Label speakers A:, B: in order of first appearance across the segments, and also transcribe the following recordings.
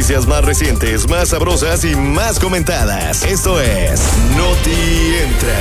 A: noticias más recientes, más sabrosas y más comentadas. Esto es Noti Entra.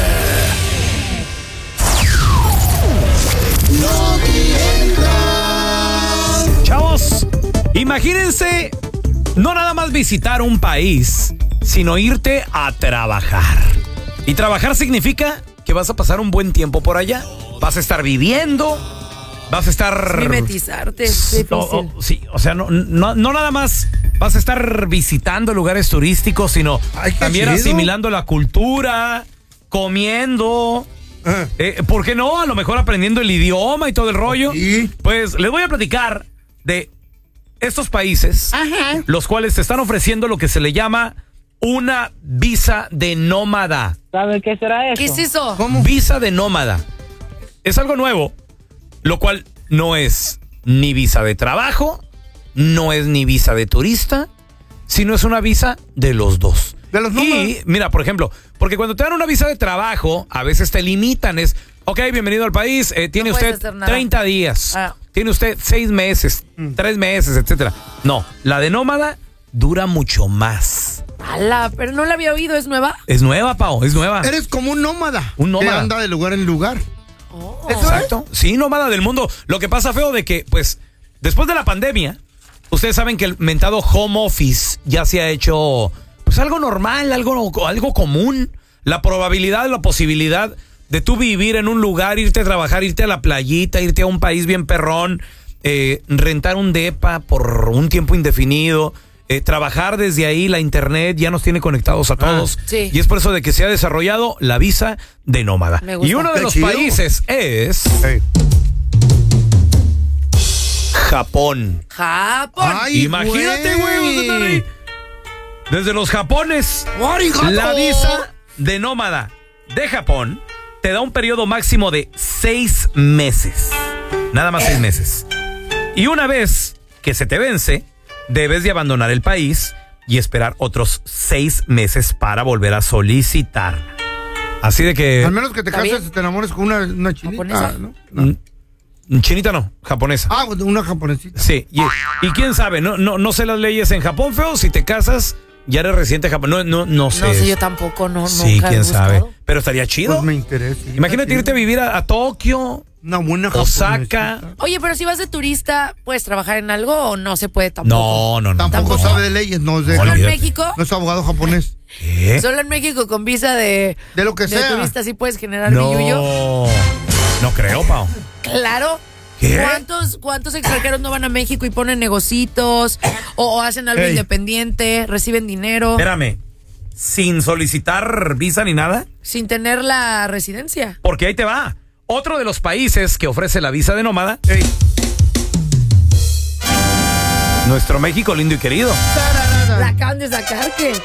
B: Chavos, imagínense no nada más visitar un país, sino irte a trabajar. Y trabajar significa que vas a pasar un buen tiempo por allá. Vas a estar viviendo, vas a estar...
C: Mimetizarte es difícil.
B: Sí, o sea, no nada más vas a estar visitando lugares turísticos, sino también
D: chido.
B: asimilando la cultura, comiendo... ¿Por qué no? A lo mejor aprendiendo el idioma y todo el rollo.
D: Sí.
B: Pues les voy a platicar de estos países, los cuales te están ofreciendo lo que se le llama una visa de nómada.
E: ¿Sabe qué será eso?
C: ¿Qué es eso?
D: ¿Cómo?
B: Visa de nómada. Es algo nuevo, lo cual no es ni visa de trabajo, no es ni visa de turista, sino es una visa de los dos.
D: De los nómadas.
B: Y mira, por ejemplo, porque cuando te dan una visa de trabajo, a veces te limitan, ok, bienvenido al país, tiene
C: No puedes
B: usted
C: hacer nada.
B: 30 días, tiene usted 6 meses, 3 meses, etcétera. No, la de nómada dura mucho más.
C: Ala, pero no la había oído, ¿es nueva?
B: Es nueva, Pau, es nueva.
D: Eres como un nómada.
B: Un nómada.
D: Que anda de lugar en lugar.
C: Oh.
D: ¿Eso
B: Exacto. Sí, nómada del mundo. Lo que pasa, feo, de que, pues, después de la pandemia, ustedes saben que el mentado home office ya se ha hecho, pues, algo normal, algo común. La probabilidad, la posibilidad de tú vivir en un lugar, irte a trabajar, irte a la playita, irte a un país bien perrón, rentar un depa por un tiempo indefinido, trabajar desde ahí, la internet ya nos tiene conectados a todos.
C: Sí.
B: Y es por eso de que se ha desarrollado la visa de nómada.
C: Me gusta.
B: Y uno de
D: Qué
B: los
D: chido.
B: países es Japón.
C: Japón.
D: Ay,
B: Imagínate, güey, vas a estar ahí. Desde los Japones,
D: ¡Arigato!
B: la visa de nómada de Japón te da un periodo máximo de 6 meses. Nada más 6 meses. Y una vez que se te vence, debes de abandonar el país y esperar otros 6 meses para volver a solicitar. Así de que...
D: Al menos que te
C: ¿Está
D: cases
C: bien?
D: y te enamores con una chinita.
C: ¿Japonesa?
D: ¿No?
B: Chinita no, japonesa.
D: Ah, una japonesita.
B: Sí, y quién sabe, no sé las leyes en Japón, feo, si te casas, ya eres residente de Japón. No sé.
C: No sé, yo tampoco, no,
B: Sí,
C: nunca he
B: quién sabe.
C: buscado.
B: Pero estaría chido.
D: Pues me interesa.
B: Imagínate irte a vivir a Tokio,
D: Una buena
B: Osaka.
D: japonesita.
C: Oye, pero si vas de turista, ¿puedes trabajar en algo o no se puede tampoco?
B: No.
D: Tampoco sabe de leyes, no es de...
C: Solo en
B: Olvídate.
C: México,
D: No es abogado japonés.
B: ¿Qué?
C: solo en México con visa de
D: De lo que sea.
C: turista sí puedes generar billullo.
B: No creo, Pau.
C: Claro.
B: ¿Qué?
C: ¿Cuántos extranjeros no van a México y ponen negocitos o hacen algo
D: Ey.
C: independiente, reciben dinero
B: Espérame, sin solicitar visa ni nada,
C: sin tener la residencia?
B: porque ahí te va. Otro de los países que ofrece la visa de nómada,
D: Ey.
B: nuestro México lindo y querido.
C: La acaban de sacar, ¿qué?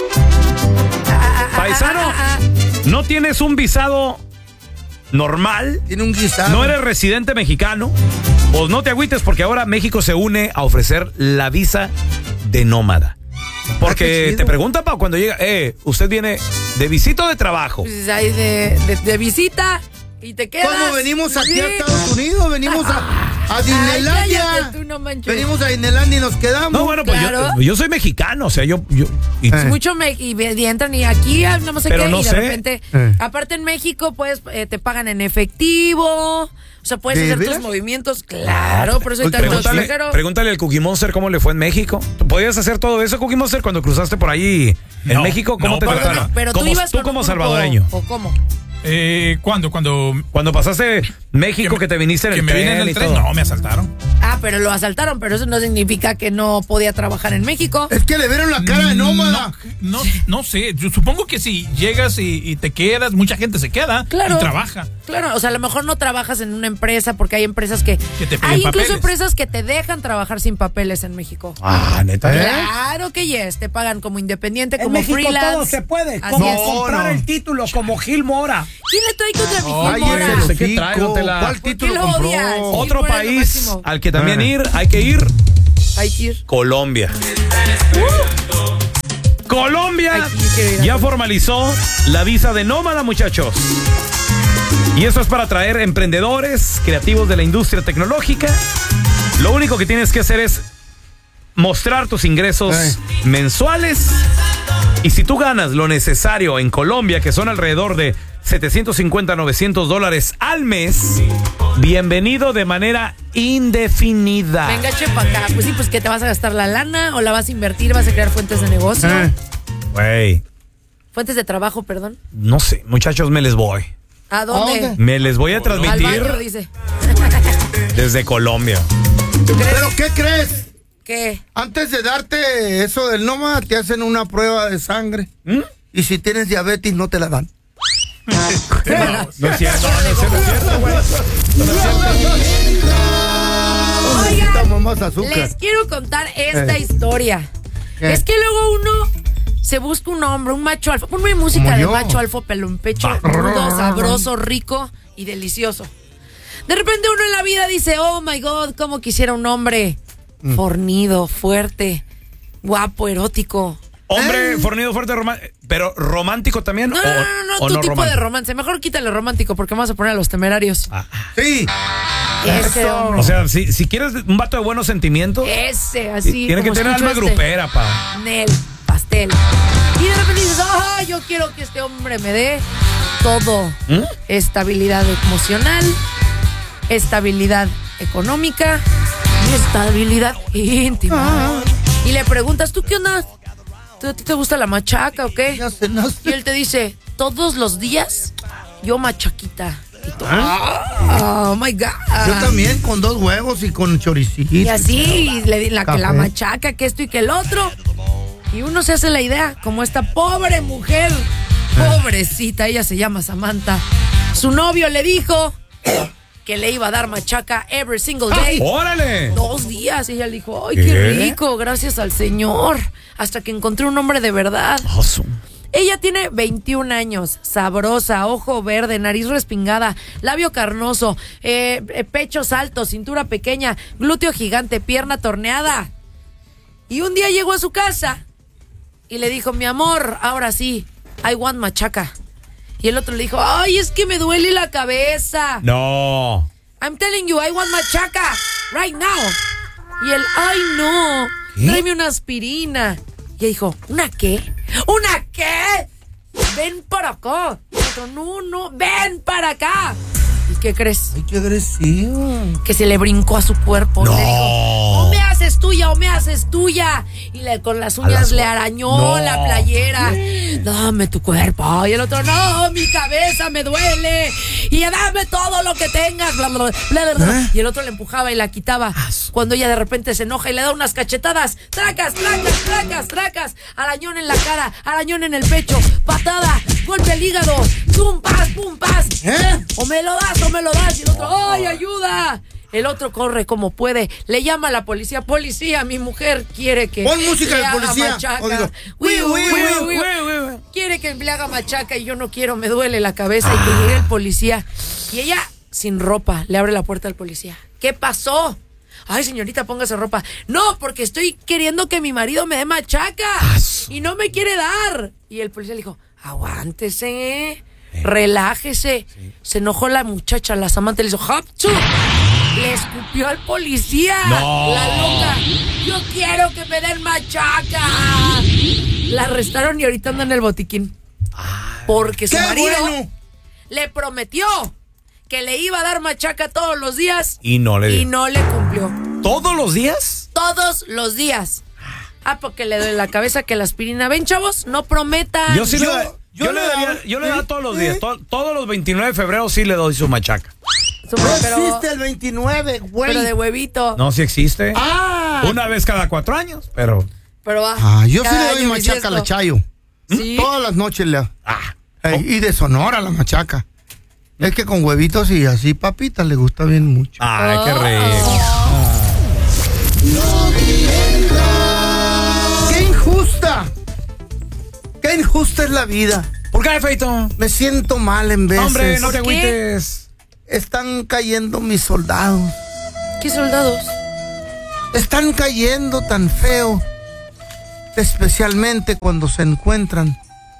B: Paisano, no tienes un visado normal,
D: Tiene un guisado.
B: no eres residente mexicano, pues no te agüites porque ahora México se une a ofrecer la visa de nómada.
D: qué
B: Porque
D: chido.
B: te pregunta, Pau, cuando llega, ¿usted viene de visita o de trabajo?
C: Pues ahí de visita y te quedas.
D: ¿Cómo venimos aquí
C: Sí.
D: a Estados Unidos? Venimos a
C: Ay,
D: Disneylandia.
C: cállate tú, no manches.
D: Venimos a Disneylandia y nos quedamos.
B: No, bueno, pues
C: Claro.
B: yo soy mexicano, o sea, y-
C: Mucho y entran y aquí no sé
B: Pero
C: qué
B: no
C: y de
B: sé.
C: repente aparte en México pues te pagan en efectivo, o sea, puedes
D: ¿De
C: hacer
D: veras?
C: tus movimientos, claro, por eso hay
D: Pues
C: tantos
B: Pregúntale,
C: extranjeros.
B: pregúntale al Cookie Monster cómo le fue en México. ¿Podías hacer todo eso, Cookie Monster, cuando cruzaste por ahí en
F: No,
B: México? ¿Cómo
F: no,
B: te
F: para
B: trataron?
F: nada.
C: Pero tú
B: Como-
C: ibas con
B: como
C: un grupo,
B: salvadoreño.
C: ¿o cómo?
F: ¿Cuándo?
B: Cuando pasaste México, que te viniste en
F: que
B: el
F: me
B: tren
F: vine en
B: y
F: el tren.
B: todo.
F: No, me asaltaron.
C: Pero lo asaltaron, pero eso no significa que no podía trabajar en México.
D: Es que le vieron la cara de nómada.
F: No sé. Yo supongo que si llegas y te quedas, mucha gente se queda
C: Claro.
F: y trabaja.
C: Claro, o sea, a lo mejor no trabajas en una empresa porque hay empresas que
F: te piden
C: hay incluso
F: papeles.
C: empresas que te dejan trabajar sin papeles en México.
B: Ah, neta.
C: Claro que yes, te pagan como independiente,
G: En
C: como
G: México
C: freelance.
G: todo se puede,
C: Así
G: como
C: es.
G: comprar
D: no.
G: el título, como Gil Mora.
C: ¿Quién le trae contra mi
D: Ay,
C: Gil Mora?
D: ese
B: No sé qué
D: hocico.
B: trae, don Tela.
D: ¿Cuál
C: ¿Por qué
D: título
C: lo
D: compró?
C: odias?
B: Otro
C: Gil Mora es lo
B: país
C: máximo.
B: al que también hay que ir,
C: Hay que ir.
B: Colombia. Colombia
C: Ay, sí, qué
B: ya formalizó la visa de nómada, muchachos. Y eso es para atraer emprendedores, creativos de la industria tecnológica. Lo único que tienes que hacer es mostrar tus ingresos mensuales. Y si tú ganas lo necesario en Colombia, que son alrededor de $750 a $900 al mes, bienvenido de manera indefinida.
C: Venga, chepa acá. Pues sí, pues que te vas a gastar la lana o la vas a invertir, vas a crear fuentes de negocio.
B: Güey,
C: Fuentes de trabajo, perdón.
B: no sé, muchachos, me les voy.
C: ¿A dónde?
B: Me les voy a
C: Al
B: transmitir
C: baño, dice.
B: desde Colombia.
C: ¿Tú crees?
D: ¿Pero qué crees?
C: ¿Qué?
D: Antes de darte eso del nómada, te hacen una prueba de sangre. Y si tienes diabetes, no te la dan.
B: No es cierto, no es cierto, güey.
D: Necesitamos más azúcar.
C: Les quiero contar esta historia.
D: ¿Qué?
C: Es que luego uno se busca un hombre, un macho alfa. Ponme música
D: Como
C: de
D: yo.
C: macho alfa, pelo en pecho, rudo, sabroso, rico y delicioso. De repente uno en la vida dice, oh my God, cómo quisiera un hombre fornido, fuerte, guapo, erótico.
B: Hombre fornido, fuerte, pero romántico también.
C: No,
B: o
C: tu
B: no
C: tipo
B: romántico?
C: de romance. Mejor quítale romántico porque vamos a poner a los temerarios.
D: Sí.
C: Ese
D: Eso.
C: hombre.
B: O sea, si quieres un vato de buenos sentimientos,
C: Ese, así.
B: tiene que
C: como
B: tener
C: escucho
B: alma grupera, pa.
C: Nel, pastel. Y de repente dices, yo quiero que este hombre me dé todo. Estabilidad emocional, estabilidad económica y estabilidad íntima. Y le preguntas, ¿tú qué onda? ¿A ti te gusta la machaca o qué?
D: Ya cenaste.
C: Y él te dice, todos los días yo machaquita. Y tú, oh my God.
D: Yo también, con 2 huevos y con choricito.
C: Y así, le di que la
D: Café.
C: machaca, que esto y que el otro. Y uno se hace la idea, como esta pobre mujer, pobrecita, ella se llama Samantha. Su novio le dijo que le iba a dar machaca every single day.
B: ¡Órale!
C: 2 días. Y ella le dijo, ay,
B: ¿Qué?
C: qué rico, gracias al Señor. Hasta que encontré un hombre de verdad.
B: Awesome.
C: Ella tiene 21 años, sabrosa, ojo verde, nariz respingada, labio carnoso, pechos altos, cintura pequeña, glúteo gigante, pierna torneada. Y un día llegó a su casa y le dijo, mi amor, ahora sí, I want machaca. Y el otro le dijo, ay, es que me duele la cabeza.
B: No.
C: I'm telling you, I want machaca right now. Y él, ay, no, tráeme una aspirina. Y ella dijo, ¿una qué? ¿Una qué? Ven para acá. Y el otro, no, ven para acá. ¿Y qué crees?
D: Ay, qué agresivo.
C: Que se le brincó a su cuerpo.
B: No.
C: Y le dijo, o me haces tuya. Y con las uñas le arañó
B: No.
C: la playera. Dame tu cuerpo. Y el otro, no, mi cabeza me duele. Y dame todo lo que tengas. Bla, bla, bla, bla, bla. Y el otro le empujaba y la quitaba. Cuando ella de repente se enoja y le da unas cachetadas. Tracas. Arañón en la cara, arañón en el pecho, patada, golpe al hígado. Pum, paz. O me lo das. Y el otro, ¡ay, ayuda! El otro corre como puede, le llama a la policía. Policía, mi mujer quiere que
D: Pon música
C: le
D: de
C: haga
D: policía.
C: machaca.
D: O digo,
C: Quiere que le haga machaca y yo no quiero, me duele la cabeza. Y que llegue el policía. Y ella, sin ropa, le abre la puerta al policía. ¿Qué pasó? Ay, señorita, póngase ropa. No, porque estoy queriendo que mi marido me dé machaca y no me quiere dar. Y el policía le dijo, aguántese, relájese. Se enojó la muchacha, la Samantha, le hizo ¡hapchu! Le escupió al policía.
B: No.
C: La loca. Yo quiero que me den machaca. La arrestaron y ahorita anda en el botiquín. Porque su
D: ¡Qué
C: marido
D: bueno!
C: le prometió que le iba a dar machaca todos los días
B: Y no le
C: y
B: dio.
C: no le cumplió.
B: ¿Todos los días?
C: Todos los días. Porque le duele la cabeza que la aspirina. Ven, chavos, no prometan.
B: Yo le da todos los días. Todos los 29 de febrero sí le doy su machaca.
D: No existe el 29, güey.
C: pero de huevito.
B: No, sí existe.
D: Ah.
B: Una vez cada 4 años, pero...
C: Pero va.
D: Yo sí
C: cada
D: le doy
C: año
D: machaca a la Chayo.
C: Sí.
D: Todas las noches le hago.
B: Ah.
D: Y de Sonora la machaca. Es que con huevitos y así papitas le gusta bien mucho.
B: Ay, qué rico.
D: ¡Qué injusta! ¡Qué injusta es la vida!
B: ¿Por qué, Feito?
D: Me siento mal en veces.
B: Hombre, no te
C: ¿Por qué?
B: agüites.
D: Están cayendo mis soldados.
C: ¿Qué soldados?
D: Están cayendo tan feo. Especialmente cuando se encuentran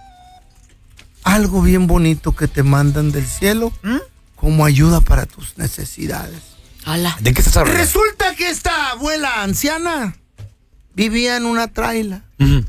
D: algo bien bonito que te mandan del cielo como ayuda para tus necesidades.
C: Ala.
B: ¿De qué estás hablando?
D: Resulta que esta abuela anciana vivía en una traila.
B: Ujú.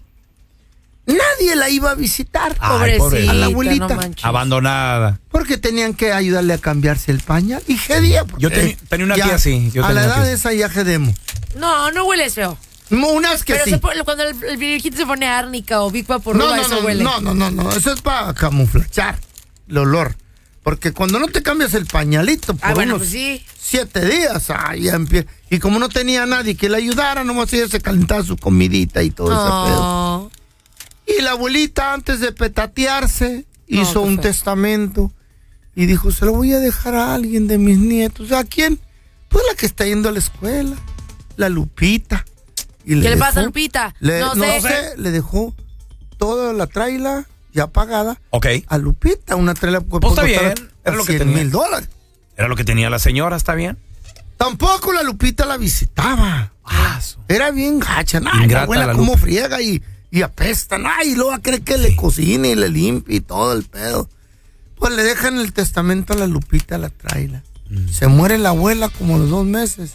D: Nadie la iba a visitar.
B: Ay,
C: Pobrecita,
D: a la abuelita.
C: no manches.
B: Abandonada.
D: Porque tenían que ayudarle a cambiarse el pañal. Y gedía.
B: Yo tenía una tía así.
D: A la edad de esa ya gedemos.
C: No huele feo.
D: Unas que
C: Pero
D: sí.
C: cuando el viejito se pone árnica o Big Vaporruba, eso huele.
D: No. Eso es para camuflachar el olor. Porque cuando no te cambias el pañalito por
C: bueno,
D: unos
C: pues sí.
D: 7 días, ya empieza. Y como no tenía nadie que le ayudara, nomás ella se calentaba su comidita y todo ese pedo.
C: Oh.
D: Y la abuelita, antes de petatearse, hizo
C: qué
D: un
C: feo.
D: testamento y dijo, se lo voy a dejar a alguien de mis nietos. ¿A quién? Pues la que está yendo a la escuela, la Lupita. Y
C: ¿Qué le pasa a Lupita?
D: No
C: No sé.
D: sé, le dejó toda la traila ya pagada
B: Ok.
D: a Lupita, una traila que
B: Pues
D: puede
B: está
D: costar
B: bien, era lo que
D: $100,000.
B: tenía. Era lo que tenía la señora, ¿está bien?
D: Tampoco la Lupita la visitaba. Era bien gacha, ¿no? La
B: Ingrata
D: abuela
B: la
D: como
B: Lupe.
D: friega y apesta, ¿no? Y luego cree que le cocina y le limpia y todo el pedo. Pues le dejan el testamento a la Lupita, la traila. Se muere la abuela como a los 2 meses.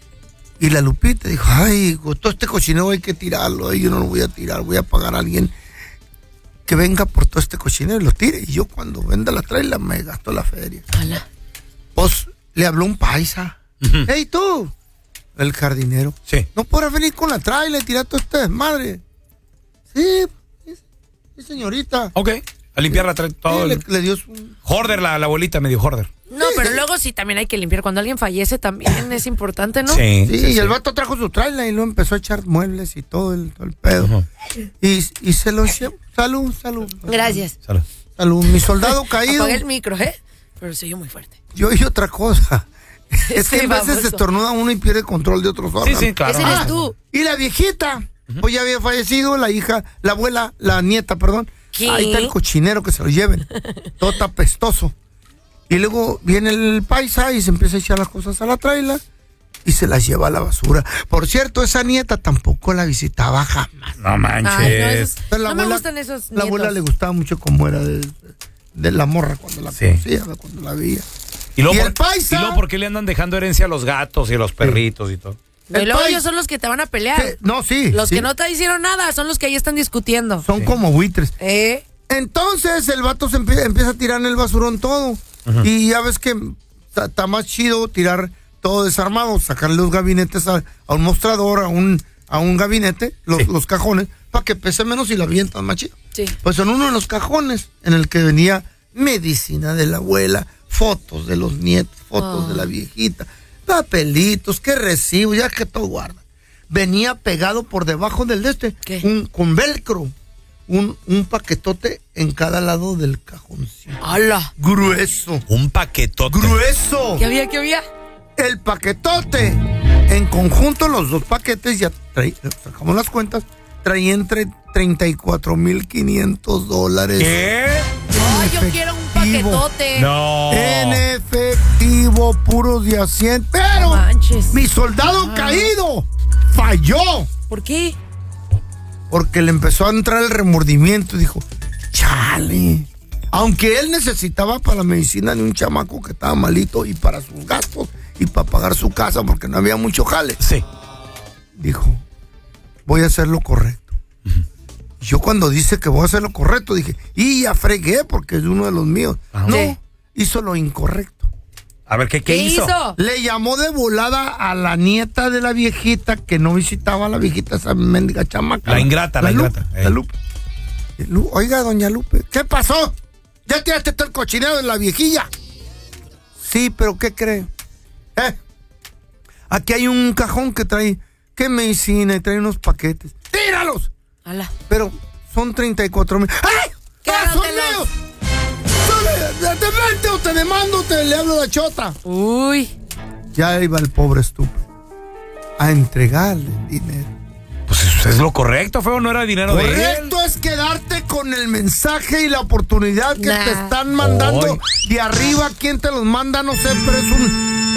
D: Y la Lupita dijo, ay, todo este cochinero hay que tirarlo. Yo no lo voy a tirar, voy a pagar a alguien que venga por todo este cochinero y lo tire. Y yo cuando venda la traila me gasto la feria.
C: Ala.
D: Pues le habló un paisa. Hey, tú, el jardinero.
B: Sí.
D: No podrás venir con la traila y tirar todo este desmadre. Sí, señorita.
B: Ok. A limpiar todo.
D: Sí, le dio su...
B: Jorder, la abuelita me dio Jorder.
C: No, pero luego sí también hay que limpiar. Cuando alguien fallece también es importante, ¿no?
B: Sí.
D: y el vato trajo su traila y luego empezó a echar muebles y todo el pedo. Y se lo llevó. Salud.
C: Gracias.
B: Salud.
D: Mi soldado caído.
C: Apagué el micro, pero se oyó muy fuerte.
D: Yo oí otra cosa. Es que
C: Sí,
D: a veces
C: baboso.
D: se estornuda uno y pierde control de otros órganos.
B: Sí, claro.
C: Ese eres tú.
D: Y la viejita, pues ya había fallecido, la hija, la abuela, la nieta, perdón.
C: ¿Qué?
D: Ahí está el cochinero, que se lo lleven. Todo está apestoso. Y luego viene el paisa y se empieza a echar las cosas a la traila y se las lleva a la basura. Por cierto, esa nieta tampoco la visitaba jamás.
B: No manches.
C: Ay, no, esos,
D: Pero
C: no me gustan esos
D: La abuela
C: nietos.
D: le gustaba mucho como era de la morra cuando la
B: Sí.
D: conocía, cuando la veía.
B: Y luego,
D: ¿Y el paisa?
B: ¿Y luego por qué le andan dejando herencia a los gatos y a los perritos y todo?
C: Y luego ellos son los que te van a pelear.
D: No, sí.
C: Los
D: sí.
C: que no te hicieron nada son los que ahí están discutiendo.
D: Son como buitres.
C: ¿Eh?
D: Entonces el vato se empieza a tirar en el basurón todo. Y ya ves que está más chido tirar todo desarmado, sacarle los gabinetes a un mostrador, a un gabinete, los cajones, para que pese menos y la avientan más chido.
C: Sí.
D: Pues en uno de los cajones en el que venía medicina de la abuela, fotos de los nietos, fotos de la viejita, papelitos, qué recibo, ya que todo guarda. Venía pegado por debajo del
C: ¿Qué?
D: con velcro. Un paquetote en cada lado del cajoncito.
C: ¡Hala!
D: Grueso.
B: Un paquetote.
D: ¡Grueso!
C: ¿Qué había? ¿Qué había?
D: El paquetote. En conjunto, los dos paquetes, ya sacamos las cuentas, traía entre $34,500.
B: ¿Qué?
C: ¡Ay, yo quiero un paquetote!
B: No.
D: En efectivo, puros de asiento. Pero
C: No manches.
D: mi soldado caído falló.
C: ¿Por qué?
D: Porque le empezó a entrar el remordimiento y dijo, chale. Aunque él necesitaba para la medicina de un chamaco que estaba malito y para sus gastos y para pagar su casa porque no había mucho jale.
B: Sí.
D: Dijo, voy a hacer lo correcto. Yo cuando dice que voy a hacer lo correcto, dije, y ya fregué porque es uno de los míos.
B: Ajá.
D: No,
C: Sí.
D: hizo lo incorrecto.
B: A ver, ¿qué hizo?
D: Le llamó de volada a la nieta de la viejita que no visitaba a la viejita, esa mendiga chamaca.
B: La ingrata, la
D: Lupe,
B: ingrata.
D: La Lupe. Oiga, doña Lupe, ¿qué pasó? ¿Ya tiraste todo el cochinero de la viejilla? Sí, pero ¿qué cree? Aquí hay un cajón que trae, ¿qué medicina? Y trae unos paquetes. ¡Tíralos!
C: ¡Hala!
D: Pero son 34,000. ¡Ay! ¡Ah, son
C: Quédatelos.
D: míos! ¡Te vente o te demando, le hablo a la chota!
C: Uy.
D: Ya iba el pobre estúpido a entregarle el dinero.
B: Pues eso es lo correcto, feo, no era dinero de él.
D: Correcto es quedarte con el mensaje y la oportunidad que
C: Nah.
D: te están mandando
B: Ay.
D: de arriba. ¿Quién te los manda? No sé, pero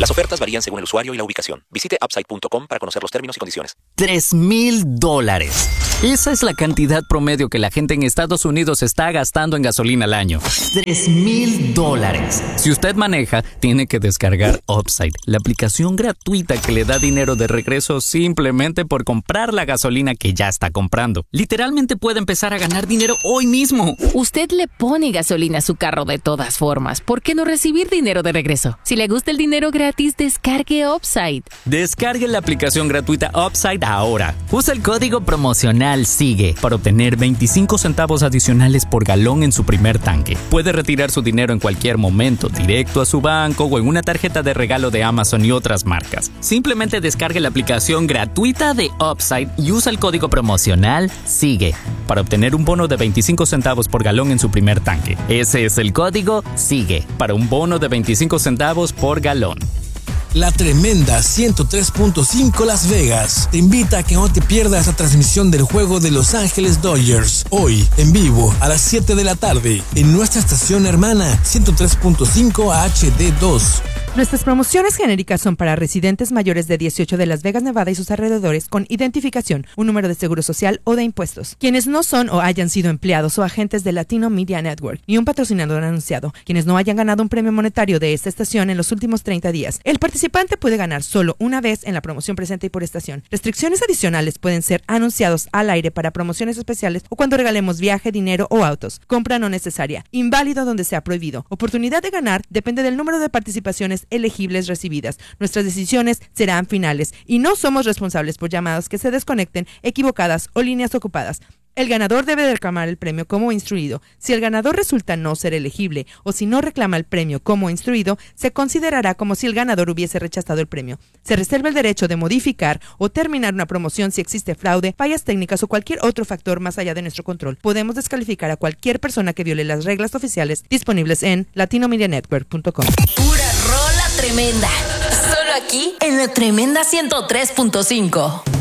H: Las ofertas varían según el usuario y la ubicación. Visite upside.com para conocer los términos y condiciones.
I: $3,000. Esa es la cantidad promedio que la gente en Estados Unidos está gastando en gasolina al año. $3,000. Si usted maneja, tiene que descargar Upside, la aplicación gratuita que le da dinero de regreso simplemente por comprar la gasolina que ya está comprando. Literalmente puede empezar a ganar dinero hoy mismo.
J: Usted le pone gasolina a su carro de todas formas. ¿Por qué no recibir dinero de regreso? Si le gusta el dinero gratis, descargue Upside.
I: Descargue la aplicación gratuita Upside ahora. Usa el código promocional SIGUE para obtener 25 centavos adicionales por galón en su primer tanque. Puede retirar su dinero en cualquier momento, directo a su banco o en una tarjeta de regalo de Amazon y otras marcas. Simplemente descargue la aplicación gratuita de Upside y usa el código promocional SIGUE para obtener un bono de 25 centavos por galón en su primer tanque. Ese es el código SIGUE para un bono de 25 centavos por galón.
K: La tremenda 103.5 Las Vegas te invita a que no te pierdas la transmisión del juego de Los Ángeles Dodgers, hoy en vivo a las 7 de la tarde en nuestra estación hermana 103.5 HD2.
L: Nuestras promociones genéricas son para residentes mayores de 18 de Las Vegas, Nevada y sus alrededores con identificación, un número de seguro social o de impuestos. Quienes no son o hayan sido empleados o agentes de Latino Media Network, ni un patrocinador anunciado. Quienes no hayan ganado un premio monetario de esta estación en los últimos 30 días. El participante puede ganar solo una vez en la promoción presente y por estación. Restricciones adicionales pueden ser anunciados al aire para promociones especiales o cuando regalemos viaje, dinero o autos. Compra no necesaria. Inválido donde sea prohibido. Oportunidad de ganar depende del número de participaciones elegibles recibidas. Nuestras decisiones serán finales y no somos responsables por llamadas que se desconecten, equivocadas o líneas ocupadas. El ganador debe de reclamar el premio como instruido. Si el ganador resulta no ser elegible o si no reclama el premio como instruido, se considerará como si el ganador hubiese rechazado el premio. Se reserva el derecho de modificar o terminar una promoción si existe fraude, fallas técnicas o cualquier otro factor más allá de nuestro control. Podemos descalificar a cualquier persona que viole las reglas oficiales disponibles en latinomedianetwork.com.
M: Pura rola tremenda. Solo aquí en la tremenda 103.5.